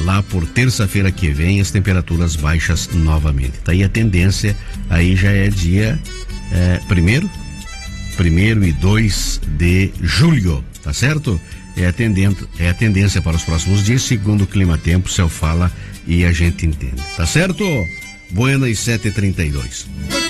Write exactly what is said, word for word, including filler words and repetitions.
lá por terça-feira que vem as temperaturas baixas novamente. Tá aí a tendência, aí já é dia é, primeiro, primeiro e dois de julho, tá certo? É a, tendência, é a tendência para os próximos dias, segundo o Clima Tempo, o céu fala e a gente entende, tá certo? Buenas sete e trinta e dois.